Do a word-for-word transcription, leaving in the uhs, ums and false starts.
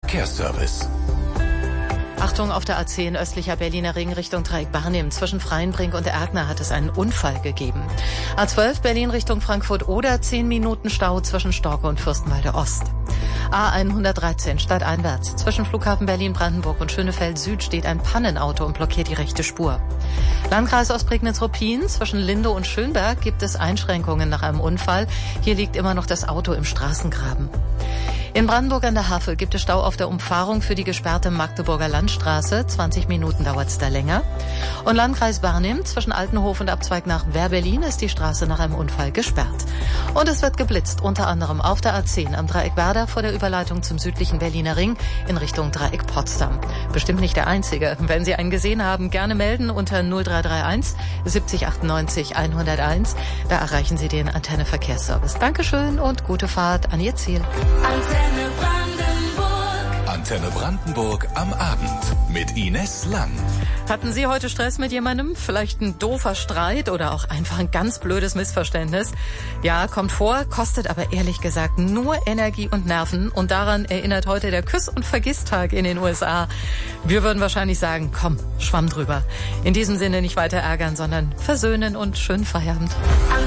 Verkehrsservice. Achtung, auf der A zehn östlicher Berliner Ring Richtung Dreieck Barnim. Zwischen Freienbrink und Erkner hat es einen Unfall gegeben. A zwölf Berlin Richtung Frankfurt-Oder, zehn Minuten Stau zwischen Storke und Fürstenwalde Ost. A hundertdreizehn stadteinwärts. Zwischen Flughafen Berlin-Brandenburg und Schönefeld Süd steht ein Pannenauto und blockiert die rechte Spur. Landkreis Ostprignitz-Ruppin. Zwischen Lindow und Schönberg gibt es Einschränkungen nach einem Unfall. Hier liegt immer noch das Auto im Straßengraben. In Brandenburg an der Havel gibt es Stau auf der Umfahrung für die gesperrte Magdeburger Landstraße. zwanzig Minuten dauert es da länger. Und Landkreis Barnim, zwischen Altenhof und Abzweig nach Wehr-Berlin ist die Straße nach einem Unfall gesperrt. Und es wird geblitzt, unter anderem auf der A zehn am Dreieck Werder vor der Überleitung zum südlichen Berliner Ring in Richtung Dreieck Potsdam. Bestimmt nicht der einzige. Wenn Sie einen gesehen haben, gerne melden unter null drei drei eins siebzig achtundneunzig hunderteins. Da erreichen Sie den Antenne Verkehrsservice. Dankeschön und gute Fahrt an Ihr Ziel. Antenne Brandenburg. Antenne Brandenburg am Abend mit Ines Lang. Hatten Sie heute Stress mit jemandem? Vielleicht ein doofer Streit oder auch einfach ein ganz blödes Missverständnis? Ja, kommt vor, kostet aber ehrlich gesagt nur Energie und Nerven. Und daran erinnert heute der Küss- und Vergisstag in den U S A. Wir würden wahrscheinlich sagen, komm, Schwamm drüber. In diesem Sinne nicht weiter ärgern, sondern versöhnen und schönen Feierabend.